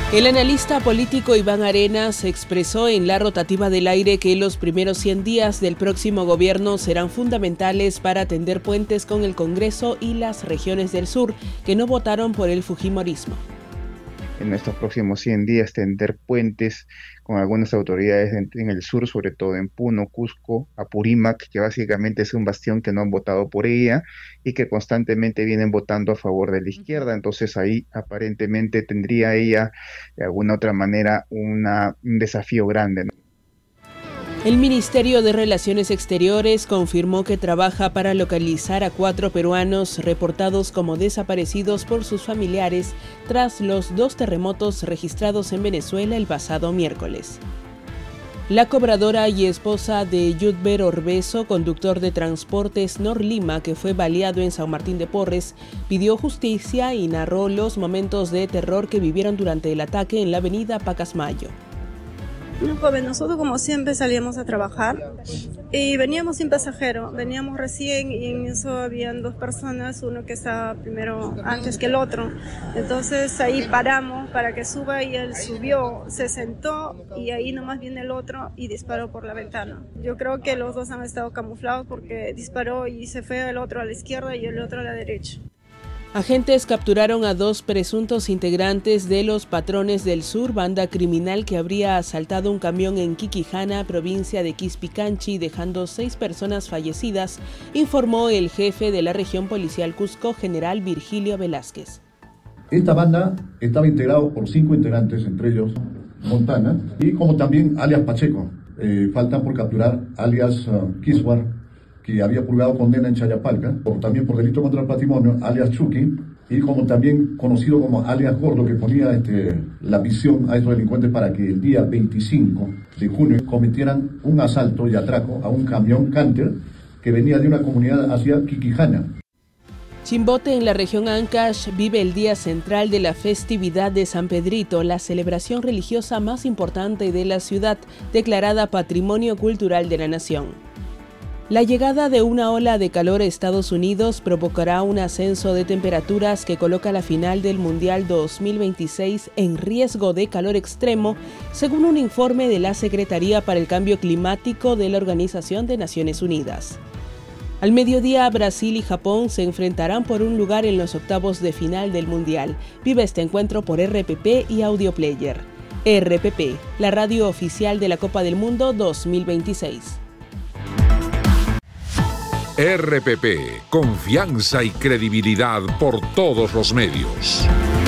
El analista político Iván Arenas expresó en la rotativa del aire que los primeros 100 días del próximo gobierno serán fundamentales para tender puentes con el Congreso y las regiones del sur que no votaron por el fujimorismo. En estos próximos 100 días tender puentes con algunas autoridades en el sur, sobre todo en Puno, Cusco, Apurímac, que básicamente es un bastión que no han votado por ella y que constantemente vienen votando a favor de la izquierda. Entonces ahí aparentemente tendría ella de alguna otra manera un desafío grande, ¿no? El Ministerio de Relaciones Exteriores confirmó que trabaja para localizar a 4 peruanos reportados como desaparecidos por sus familiares tras los 2 terremotos registrados en Venezuela el pasado miércoles. La cobradora y esposa de Yudber Orbeso, conductor de transportes Norlima, que fue baleado en San Martín de Porres, pidió justicia y narró los momentos de terror que vivieron durante el ataque en la avenida Pacasmayo. No, joven, nosotros como siempre salíamos a trabajar y veníamos sin pasajero, veníamos recién y en eso habían 2 personas, uno que estaba primero antes que el otro. Entonces ahí paramos para que suba y él subió, se sentó y ahí nomás viene el otro y disparó por la ventana. Yo creo que los 2 han estado camuflados porque disparó y se fue el otro a la izquierda y el otro a la derecha. Agentes capturaron a 2 presuntos integrantes de los Patrones del Sur, banda criminal que habría asaltado un camión en Quiquijana, provincia de Quispicanchi, dejando 6 personas fallecidas, informó el jefe de la región policial Cusco, general Virgilio Velázquez. Esta banda estaba integrada por 5 integrantes, entre ellos Montana, y como también alias Pacheco. Faltan por capturar alias Kiswar, que había purgado condena en Chayapalca, también por delito contra el patrimonio, alias Chucky, y como también conocido como alias Gordo, que ponía la visión a esos delincuentes para que el día 25 de junio cometieran un asalto y atraco a un camión Canter que venía de una comunidad hacia Quiquijana. Chimbote, en la región Ancash, vive el día central de la festividad de San Pedrito, la celebración religiosa más importante de la ciudad, declarada Patrimonio Cultural de la Nación. La llegada de una ola de calor a Estados Unidos provocará un ascenso de temperaturas que coloca la final del Mundial 2026 en riesgo de calor extremo, según un informe de la Secretaría para el Cambio Climático de la Organización de Naciones Unidas. Al mediodía, Brasil y Japón se enfrentarán por un lugar en los octavos de final del Mundial. Vive este encuentro por RPP y Audio Player. RPP, la radio oficial de la Copa del Mundo 2026. RPP, confianza y credibilidad por todos los medios.